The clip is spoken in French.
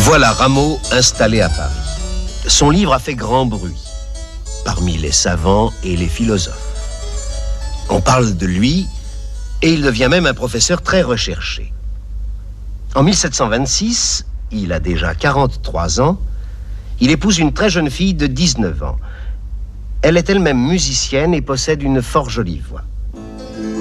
Voilà Rameau installé à Paris. Son livre a fait grand bruit parmi les savants et les philosophes. On parle de lui et il devient même un professeur très recherché. En 1726, il a déjà 43 ans, il épouse une très jeune fille de 19 ans. Elle est elle-même musicienne et possède une fort jolie voix.